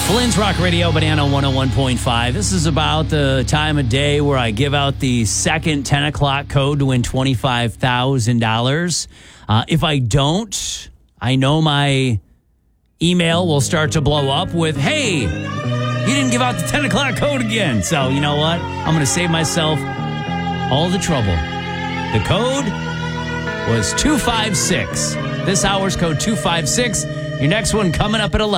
Flynn's Rock Radio, Banana 101.5. This is about the time of day where I give out the second 10 o'clock code to win $25,000. If I don't, I know my email will start to blow up with, hey, you didn't give out the 10 o'clock code again. So you know what? I'm going to save myself all the trouble. The code was 256. This hour's code 256. Your next one coming up at 11.